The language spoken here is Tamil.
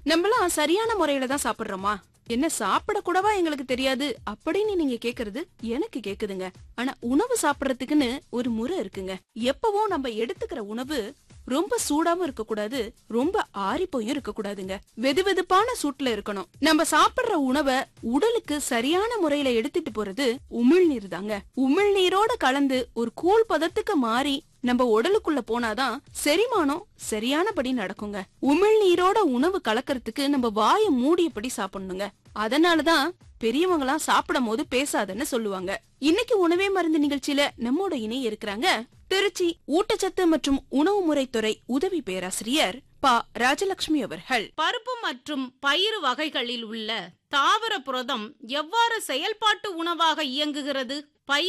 நம்மளாம் சரியான முறையில தான் சாப்பிடுறோமா? என்ன சாப்பிட கூடவா எங்களுக்கு தெரியாது அப்படின்னு நீங்க கேக்குறது எனக்கு கேக்குதுங்க. ஆனா உணவு சாப்பிடறதுக்குன்னு ஒரு முறை இருக்குங்க. எப்பவும் நம்ம எடுத்துக்கிற உணவு ரொம்ப சூடாவும் இருக்க கூடாது, ரொம்ப ஆறிப்போயும் இருக்க கூடாதுங்க. வெதுவெதுப்பான சூட்ல இருக்கணும். நம்ம சாப்பிடுற உணவை உடலுக்கு சரியான முறையில எடுத்துட்டு போறது உமிழ்நீர் தாங்க. உமிழ்நீரோட கலந்து ஒரு கூழ் பதத்துக்கு மாறி நம்ம உடலுக்குள்ள போனாதான் செரிமானம் சரியானபடி நடக்குங்க. உமிழ்நீரோட உணவு கலக்கறதுக்கு நம்ம வாயை மூடியபடி சாப்பிடணுங்க. அதனாலதான் பெரியவங்களாம் சாப்பிடும் போது பேசாதன்னு சொல்லுவாங்க. இன்னைக்கு உணவே மருந்து நிகழ்ச்சியில நம்மோட இணைய இருக்கிறாங்க திருச்சி ஊட்டச்சத்து மற்றும் உணவு முறைத்துறை உதவி பேராசிரியர் ப. ராஜலட்சுமி அவர்கள். பருப்பு மற்றும் பயிறு வகைகளில் உள்ள தாவர புரதம் எவ்வாறு செயல்பாட்டு உணவாக இயங்குகிறது?